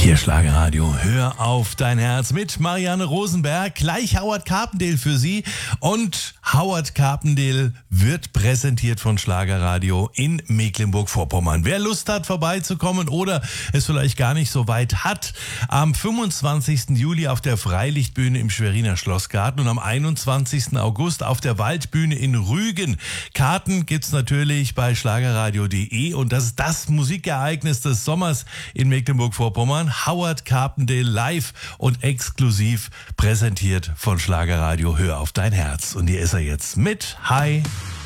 Hier Schlagerradio, hör auf dein Herz mit Marianne Rosenberg, gleich Howard Carpendale für Sie. Und Howard Carpendale wird präsentiert von Schlagerradio in Mecklenburg-Vorpommern. Wer Lust hat, vorbeizukommen oder es vielleicht gar nicht so weit hat, am 25. Juli auf der Freilichtbühne im Schweriner Schlossgarten und am 21. August auf der Waldbühne in Rügen. Karten gibt's natürlich bei schlagerradio.de und das ist das Musikereignis des Sommers in Mecklenburg-Vorpommern. Howard Carpendale live und exklusiv präsentiert von Schlagerradio. Hör auf dein Herz. Und hier ist er jetzt mit Hi.